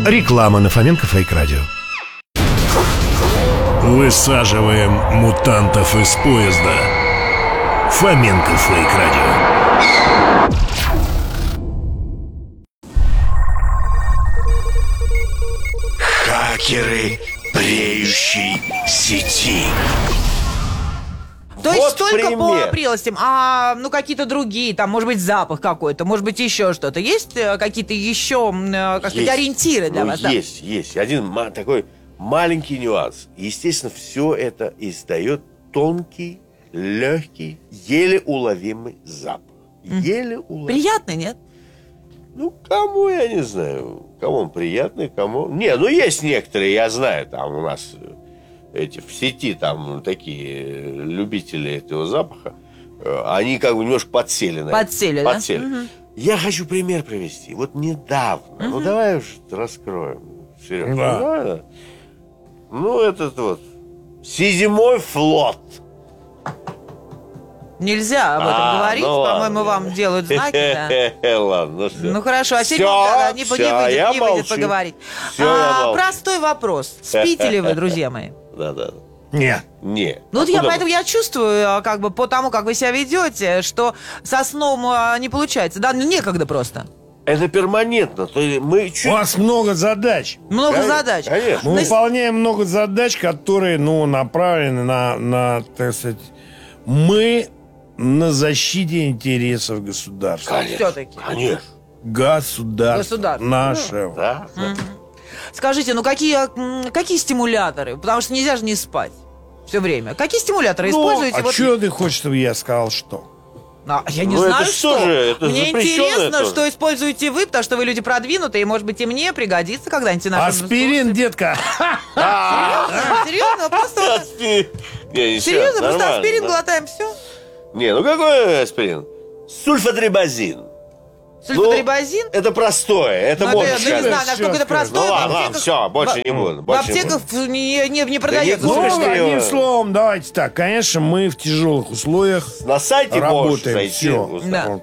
Реклама на Фоменко Фейк Радио. Высаживаем мутантов из поезда. Фоменко Фейк Радио. Хакеры бреющей сети. То есть Вот только пример. по прелестям, какие-то другие, там, может быть, запах какой-то, может быть, еще что-то. Есть какие-то еще, как сказать, ориентиры для вас? Есть. Один такой маленький нюанс. Естественно, все это издает тонкий, легкий, еле уловимый запах. Еле уловимый. Приятный, нет? Ну, кому, я не знаю. Кому он приятный, кому... Не, ну, есть некоторые, я знаю, там у нас... Эти в сети там такие любители этого запаха, они как бы немножко подсели на это. Подсели, да? Угу. Я хочу пример привести. Вот недавно, ну давай уж раскроем, Серега. Да. Ну, этот вот Седьмой флот. Нельзя об этом говорить, ну по-моему, ладно. вам делают знаки, да. Ладно, ну что. Ну хорошо, о Всё, седьмом не я выйдет молчу. поговорить. Всё, я молчу. Простой вопрос. Спите ли вы, друзья мои? Да. Нет. Не. Ну вот Откуда поэтому я чувствую, как бы по тому, как вы себя ведете, что со сном не получается. Да, ну некогда просто. Это перманентно. То есть мы чуть... У нас много задач. Много Конечно, задач. конечно. Мы выполняем много задач, которые, направлены на, так сказать, мы на защите интересов государства. Конечно. Всё-таки. Конечно. Государство нашего. Да. Скажите, какие стимуляторы? Потому что нельзя же не спать все время. Какие стимуляторы используете? А что ты хочешь, чтобы я сказал, что? Я не Ну, знаю, это что же, это Мне запрещенное интересно, тоже. что используете вы, потому что вы люди продвинутые, и, может быть, и мне пригодится когда-нибудь. нашим Аспирин, детка. Серьезно? Просто серьезно, просто аспирин глотаем, все. Не, ну какой аспирин? Сульфатрибазин. Сульфатрибазин? Это простое, это Ну, можно я не сказать. знаю, насколько это простое. Ну в ладно, аптеках- все, больше не буду. В больше не буду. аптеках не продается. Ну, Ну, слушайте, одним словом, давайте так. Конечно, мы в тяжелых условиях На сайте можешь работаем. зайти. Все. Да.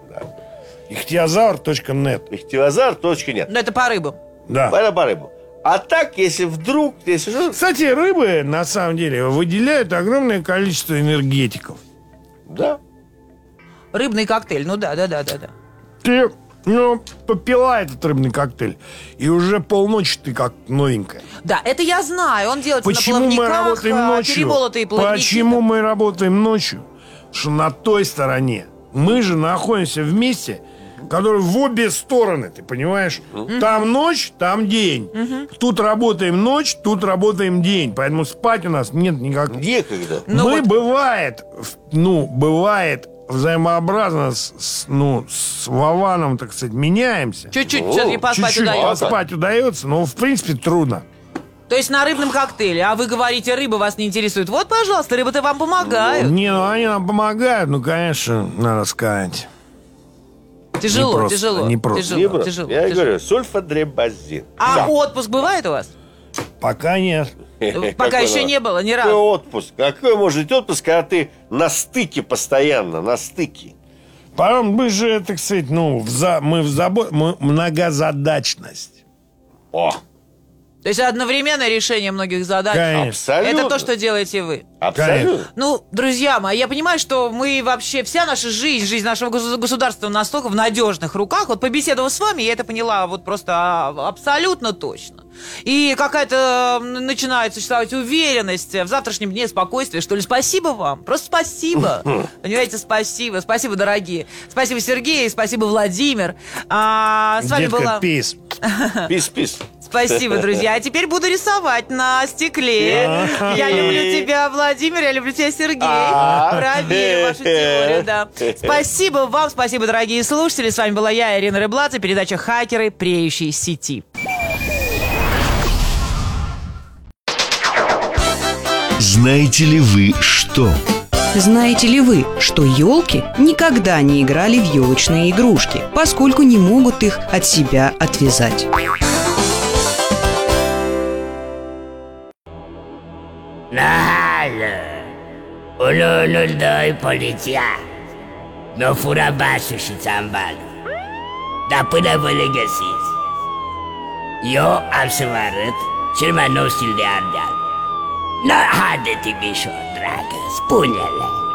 Ихтиозавр.нет. Ихтиозавр.нет. Но это по рыбам. Да. Это по рыбу. А так, если вдруг, если что, Кстати, рыбы, на самом деле, выделяют огромное количество энергетиков. да. Рыбный коктейль, ну да. Ты, попила этот рыбный коктейль, и уже полночи ты как новенькая. Да, это я знаю. Он делается Почему на мы плавниках, работаем ночью? перемолотые плавники. Почему мы работаем ночью? Что на той стороне мы же находимся в месте, который в обе стороны, ты понимаешь? Там ночь, там день. Тут работаем ночь, тут работаем день. Поэтому спать у нас нет никак. Некогда. Мы бывает взаимообразно с Вованом, так сказать, меняемся. Чуть-чуть все-таки поспать Чуть-чуть удается. поспать удается, но в принципе трудно. То есть на рыбном коктейле, а вы говорите, рыба вас не интересует. Вот, пожалуйста, рыбы-то вам помогают. Не, они нам помогают, конечно, надо сказать. Тяжело. Не просто. Не просто. Я и говорю, сульфатрибазин. А отпуск бывает у вас? Пока нет. Пока еще не было, ни Какой разу. отпуск? Какой может быть отпуск, когда ты на стыке постоянно, на стыке? Потом мы же, так сказать, мы многозадачность. О, То есть одновременное решение многих задач. Конечно. абсолютно. Это то, что делаете вы. Абсолютно. Ну, друзья мои, я понимаю, что мы вообще, вся наша жизнь нашего государства настолько в надежных руках. Вот побеседовав с вами, я это поняла вот просто абсолютно точно. И какая-то начинает существовать уверенность в завтрашнем дне, спокойствие, что ли. Спасибо вам. Просто спасибо. Понимаете, спасибо. Спасибо, дорогие. Спасибо, Сергей. Спасибо, Владимир. С вами Детка, была... пис. Пис. Спасибо, друзья. А теперь буду рисовать на стекле. Я люблю тебя, Владимир, я люблю тебя, Сергей. Проверю вашу теорию, да. Спасибо вам, спасибо, дорогие слушатели. С вами была я, Ирина Рыбладзе, передача «Хакеры бреющей сети». Знаете ли вы что? Знаете ли вы, что елки никогда не играли в елочные игрушки, поскольку не могут их от себя отвязать? Nahalo, ululundoy poliția. Nu fura basul și țambalul. Dar până vă le găsiți, eu am să vă arăt cel mai nou stil de Ardeal. No, haide, Tibișor, dragă, spune-le.